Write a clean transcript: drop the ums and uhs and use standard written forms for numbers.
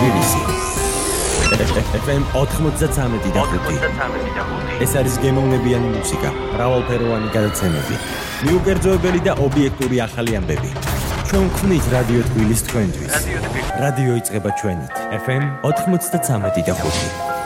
FM 93.5. ეს არის გემოვნებიანი მუსიკა, მრავალფეროვანი გადაცემები, მიუკერძოებელი და ობიექტური ახალი ამბები. ჩვენ ვქმნით რადიო თბილის თქვენთვის. რადიო იწყება ჩვენით. FM 93.5.